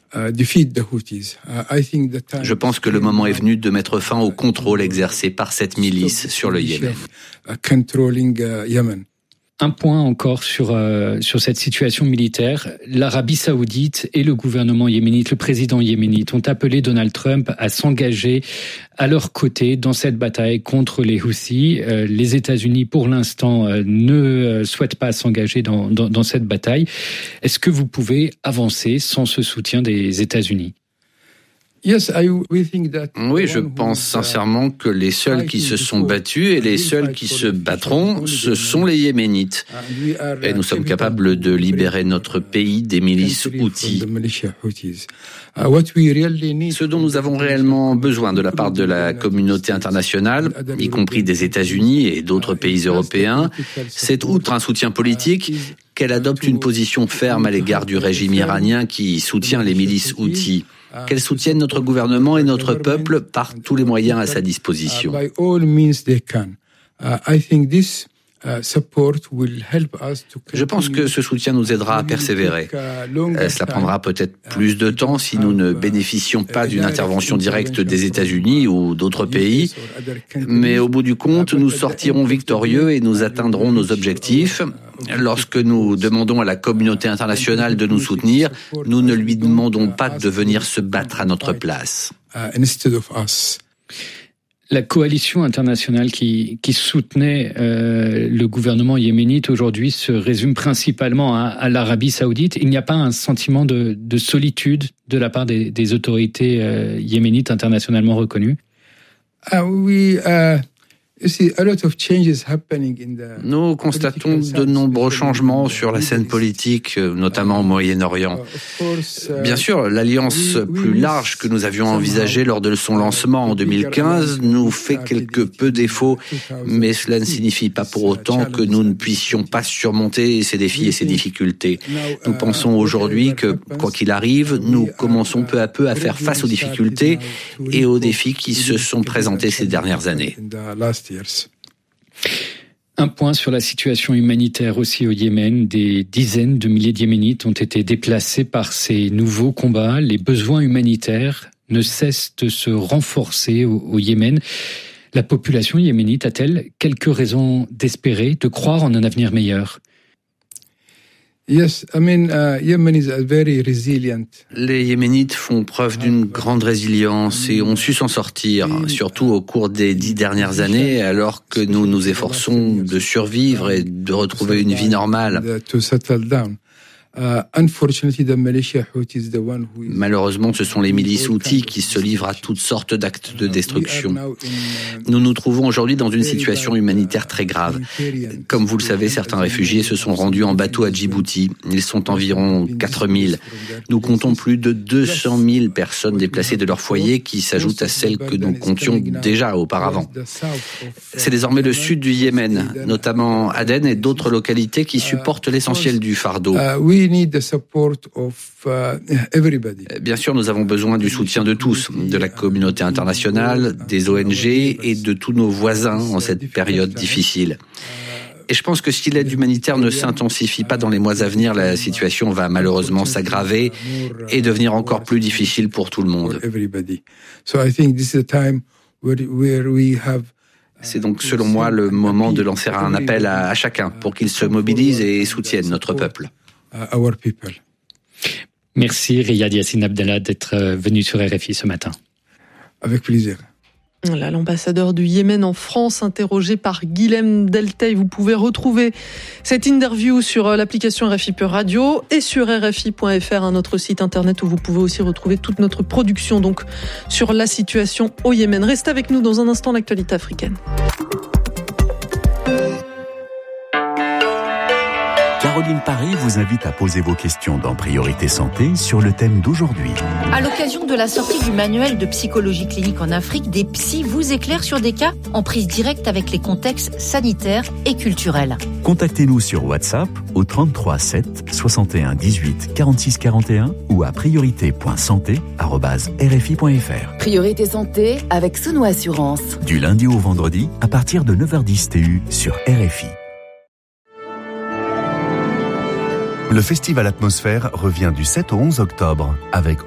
Je pense que le moment est venu de mettre fin au contrôle exercé par cette milice sur le Yémen. Un point encore sur cette situation militaire. L'Arabie Saoudite et le gouvernement yéménite, le président yéménite, ont appelé Donald Trump à s'engager à leur côté dans cette bataille contre les Houthis. Les États-Unis, pour l'instant, ne souhaitent pas s'engager dans cette bataille. Est-ce que vous pouvez avancer sans ce soutien des États-Unis ? Oui, je pense sincèrement que les seuls qui se sont battus et les seuls qui se battront, ce sont les Yéménites. Et nous sommes capables de libérer notre pays des milices Houthis. Ce dont nous avons réellement besoin de la part de la communauté internationale, y compris des États-Unis et d'autres pays européens, c'est outre un soutien politique, qu'elle adopte une position ferme à l'égard du régime iranien qui soutient les milices Houthis. Qu'elle soutienne notre gouvernement et notre peuple par tous les moyens à sa disposition. Je pense que ce soutien nous aidera à persévérer. Cela prendra peut-être plus de temps si nous ne bénéficions pas d'une intervention directe des États-Unis ou d'autres pays, mais au bout du compte, nous sortirons victorieux et nous atteindrons nos objectifs. Lorsque nous demandons à la communauté internationale de nous soutenir, nous ne lui demandons pas de venir se battre à notre place. La coalition internationale qui soutenait le gouvernement yéménite aujourd'hui se résume principalement à l'Arabie Saoudite. Il n'y a pas un sentiment de solitude de la part des autorités yéménites internationalement reconnues ? Nous constatons de nombreux changements sur la scène politique, notamment au Moyen-Orient. Bien sûr, l'alliance plus large que nous avions envisagée lors de son lancement en 2015 nous fait quelque peu défaut, mais cela ne signifie pas pour autant que nous ne puissions pas surmonter ces défis et ces difficultés. Nous pensons aujourd'hui que, quoi qu'il arrive, nous commençons peu à peu à faire face aux difficultés et aux défis qui se sont présentés ces dernières années. Un point sur la situation humanitaire aussi au Yémen. Des dizaines de milliers de Yéménites ont été déplacés par ces nouveaux combats. Les besoins humanitaires ne cessent de se renforcer au Yémen. La population yéménite a-t-elle quelques raisons d'espérer, de croire en un avenir meilleur ? Les Yéménites font preuve d'une grande résilience et ont su s'en sortir, surtout au cours des 10 dernières années, alors que nous nous efforçons de survivre et de retrouver une vie normale. Malheureusement, ce sont les milices Houthis qui se livrent à toutes sortes d'actes de destruction. Nous nous trouvons aujourd'hui dans une situation humanitaire très grave. Comme vous le savez, certains réfugiés se sont rendus en bateau à Djibouti. Ils sont environ 4000. Nous comptons plus de 200 000 personnes déplacées de leur foyer qui s'ajoutent à celles que nous comptions déjà auparavant. C'est désormais le sud du Yémen, notamment Aden et d'autres localités qui supportent l'essentiel du fardeau. Bien sûr, nous avons besoin du soutien de tous, de la communauté internationale, des ONG et de tous nos voisins en cette période difficile. Et je pense que si l'aide humanitaire ne s'intensifie pas dans les mois à venir, la situation va malheureusement s'aggraver et devenir encore plus difficile pour tout le monde. C'est donc, selon moi, le moment de lancer un appel à chacun pour qu'il se mobilise et soutienne notre peuple. Merci Riyad Yassine Abdallah d'être venu sur RFI ce matin. Avec plaisir. Là, l'ambassadeur du Yémen en France, interrogé par Guilhem Delteil. Vous pouvez retrouver cette interview sur l'application RFI Pure Radio et sur RFI.fr, notre site internet où vous pouvez aussi retrouver toute notre production donc sur la situation au Yémen. Restez avec nous dans un instant, l'actualité africaine. Caroline Paris vous invite à poser vos questions dans Priorité Santé sur le thème d'aujourd'hui. À l'occasion de la sortie du manuel de psychologie clinique en Afrique, des psys vous éclairent sur des cas en prise directe avec les contextes sanitaires et culturels. Contactez-nous sur WhatsApp au 33 7 61 18 46 41 ou à priorité.santé@rfi.fr. Priorité Santé avec Sono Assurance. Du lundi au vendredi à partir de 9h10 TU sur RFI. Le festival Atmosphère revient du 7 au 11 octobre avec